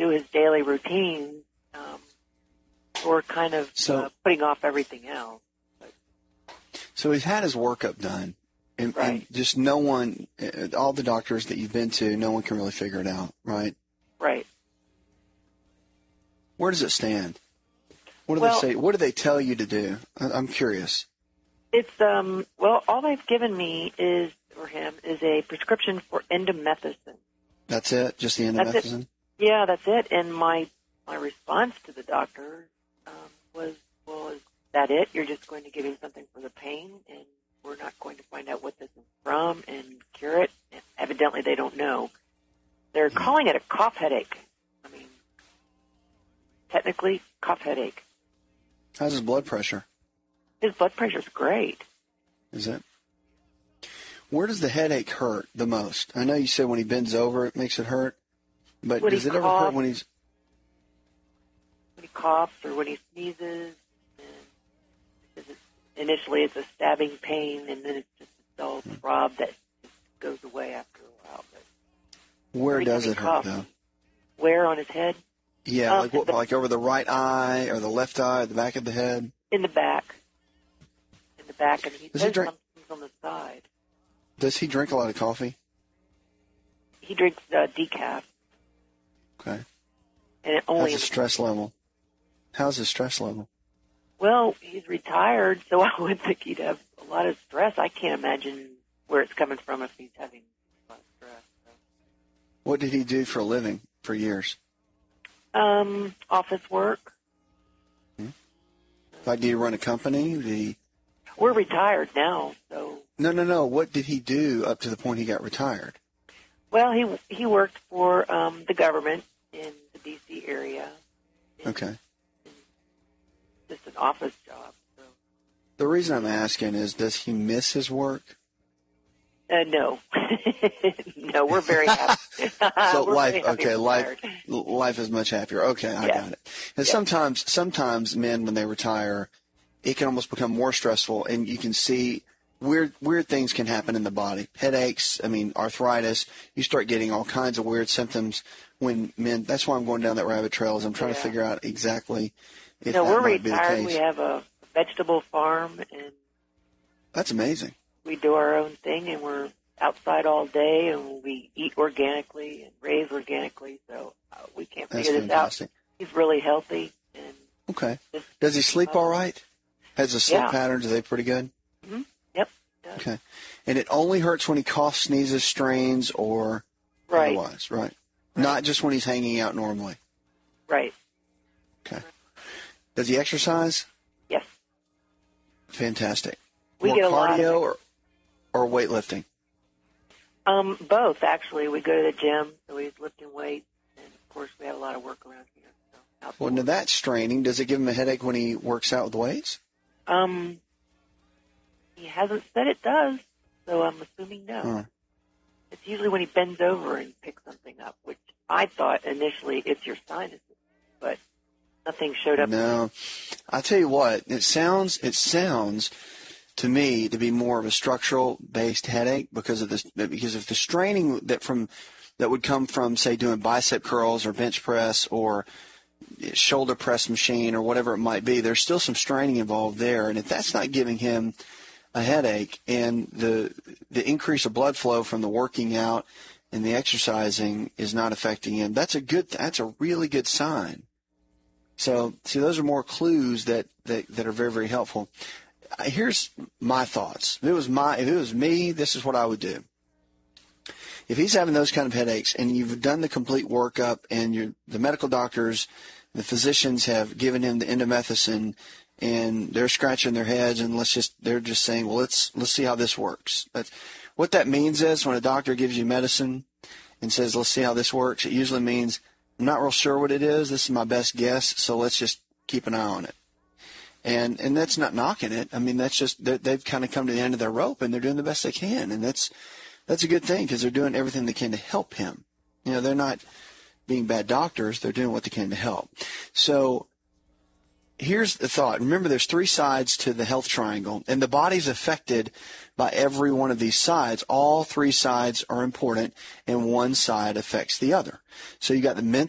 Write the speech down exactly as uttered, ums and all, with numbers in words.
do his daily routine um, or kind of So- uh, putting off everything else. So he's had his workup done, and, Right. and just no one, uh, all the doctors that you've been to, no one can really figure it out, right? Right. Where does it stand? What do Well- they say? What do they tell you to do? I- I'm curious. It's, um, well, all they've given me is, for him, is a prescription for indomethacin. That's it? Just the That's it. indomethacin? Yeah, that's it. And my, my response to the doctor um, was, well, is that it? You're just going to give him something for the pain, and we're not going to find out what this is from and cure it? And evidently they don't know. They're calling it a cough headache. I mean, technically, cough headache. How's his blood pressure? His blood pressure's great. Is it? Where does the headache hurt the most? I know you said when he bends over it makes it hurt, but When he does it ever coughs. hurt when he's... When he coughs or when he sneezes, and because it's, initially it's a stabbing pain, and then it's just a dull throb that just goes away after a while. But Where every does time it he hurt, coughs, though? Where on his head? Yeah, Um, like what, the- like over the right eye or the left eye, the back of the head? In the back. In the back, and he Does he says drink- something's on the side. Does he drink a lot of coffee? He drinks uh, decaf, Okay. and it only. How's his stress level? How's his stress level? Well, he's retired, so I would think he'd have a lot of stress. I can't imagine where it's coming from if he's having a lot of stress. So. What did he do for a living for years? Um, office work. Like, did he run a company? Did he... We're retired now, so. No, no, no. What did he do up to the point he got retired? Well, he he worked for um, the government in the D C area. In, Okay. in just an office job. So. The reason I'm asking is, does he miss his work? Uh, no, no, we're very happy. So We're life, very happy okay, life, retired. life is much happier. Okay, I Yeah. got it. And Yeah. sometimes, sometimes men, when they retire, it can almost become more stressful, and you can see weird, weird things can happen in the body. Headaches, I mean, arthritis. You start getting all kinds of weird symptoms when men. That's why I'm going down that rabbit trail. Is I'm trying to Yeah. figure out exactly if No, that we're might be the retired. case. We have a vegetable farm, and That's amazing. we do our own thing, and we're outside all day, and we eat organically and raise organically. So uh, we can't That's figure this fantastic. out. He's really healthy, and Okay. just, Does he sleep all right? Has the sleep Yeah. patterns, are they pretty good? mhm, yep, yeah, Okay. And it only hurts when he coughs, sneezes, strains, or right, otherwise, right? Not just when he's hanging out normally. right, Okay. Does he exercise? yes. Fantastic. We More get a lot of cardio or, or weightlifting? Um, both actually. We go to the gym, so he's lifting weights, and of course we have a lot of work around here. So outdoors. Well, now that's straining. Does it give him a headache when he works out with weights? Um, he hasn't said it does, so I'm assuming no. Huh. It's usually when he bends over and picks something up, which I thought initially it's your sinuses, but nothing showed up. No. I tell you what, it sounds it sounds to me to be more of a structural based headache because of this because of the straining that from that would come from, say, doing bicep curls or bench press or shoulder press machine or whatever it might be. There's still some straining involved there, and if that's not giving him a headache and the the increase of blood flow from the working out and the exercising is not affecting him, that's a good that's a really good sign. So, see, those are more clues that, that, that are very, very helpful. Here's my thoughts. If it was my, if it was me, this is what I would do. If he's having those kind of headaches and you've done the complete workup and you're, the medical doctors, the physicians have given him the indomethacin and they're scratching their heads and let's just, they're just saying, well, let's, let's see how this works. But what that means is when a doctor gives you medicine and says, let's see how this works, it usually means, I'm not real sure what it is. This is my best guess, so let's just keep an eye on it. And and that's not knocking it. I mean, that's just they've kind of come to the end of their rope, and they're doing the best they can, and that's that's a good thing because they're doing everything they can to help him. You know, they're not being bad doctors; they're doing what they can to help. So here's the thought. Remember, there's three sides to the health triangle, and the body's affected by every one of these sides. All three sides are important, and one side affects the other. So you got the mental